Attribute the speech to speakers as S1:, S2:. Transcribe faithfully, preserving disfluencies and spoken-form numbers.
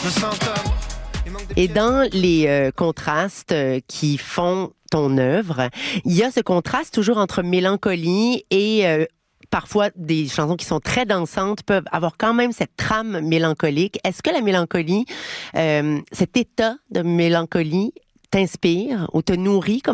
S1: Et dans les euh, contrastes euh, qui font ton œuvre, il y a ce contraste toujours entre mélancolie et euh, parfois des chansons qui sont très dansantes peuvent avoir quand même cette trame mélancolique. Est-ce que la mélancolie, euh, cet état de mélancolie t'inspire ou te nourrit comme